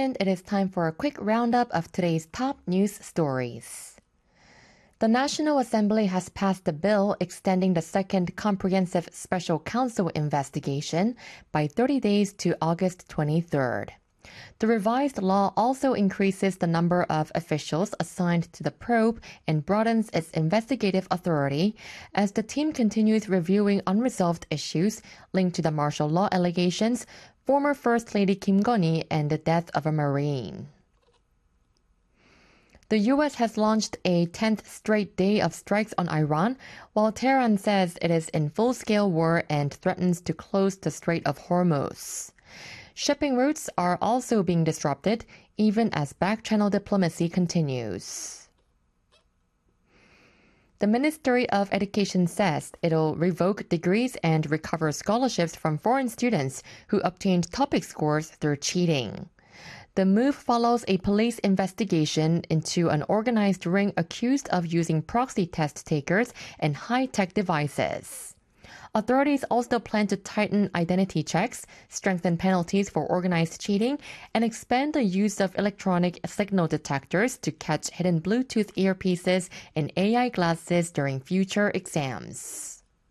And it is time for a quick roundup of today's top news stories. The National Assembly has passed a bill extending the second comprehensive special counsel investigation by 30 days to August 23rd. The revised law also increases the number of officials assigned to the probe and broadens its investigative authority as the team continues reviewing unresolved issues linked to the martial law allegations, former First Lady Kim Gun-hee, and the death of a Marine. The U.S. has launched a 10th straight day of strikes on Iran, while Tehran says it is in full-scale war and threatens to close the Strait of Hormuz. Shipping routes are also being disrupted, even as back-channel diplomacy continues. The Ministry of Education says it'll revoke degrees and recover scholarships from foreign students who obtained topic scores through cheating. The move follows a police investigation into an organized ring accused of using proxy test takers and high-tech devices. Authorities also plan to tighten identity checks, strengthen penalties for organized cheating, and expand the use of electronic signal detectors to catch hidden Bluetooth earpieces and AI glasses during future exams.